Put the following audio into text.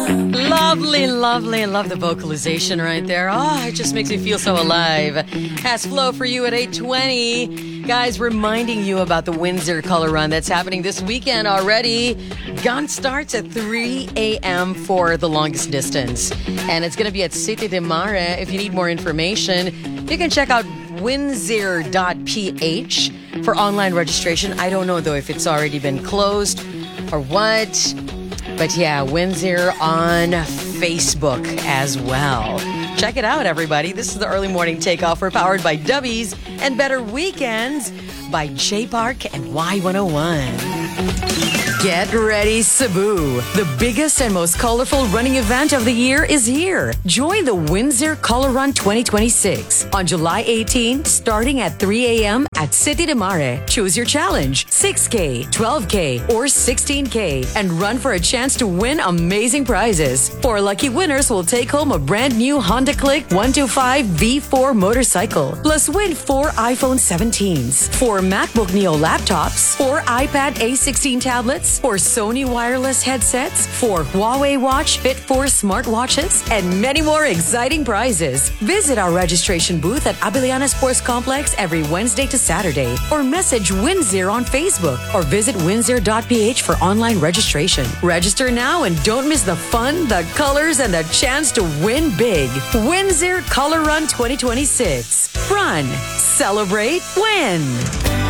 Lovely, lovely. I love the vocalization right there. Oh, it just makes me feel so alive. Has Flow for you at 8:20. Guys, reminding you about the Windsor Color Run that's happening this weekend already. Gun starts at 3 a.m. for the longest distance. And it's going to be at City de Mare. If you need more information, you can check out windsor.ph for online registration. I don't know, though, if it's already been closed or what. But yeah, Windsor on Facebook as well. Check it out, everybody. This is the early morning takeoff. We're powered by Dubbies and Better Weekends by J Park and Y101. Get ready, Cebu. The biggest and most colorful running event of the year is here. Join the Windsor Color Run 2026 on July 18, starting at 3 a.m. at City de Mare. Choose your challenge, 6K, 12K, or 16K, and run for a chance to win amazing prizes. 4 lucky winners will take home a brand new Honda Click 125 V4 motorcycle, plus win 4 iPhone 17s, 4 MacBook Neo laptops, 4 iPad A16 tablets, 4 Sony wireless headsets, 4 Huawei Watch Fit 4 smartwatches, and many more exciting prizes. Visit our registration booth at Abiliana Sports Complex every Wednesday to Saturday, or message Windsor on Facebook, or visit windsor.ph for online registration. Register now and don't miss the fun, the colors, and the chance to win big. Windsor Color Run 2026. Run, celebrate, win!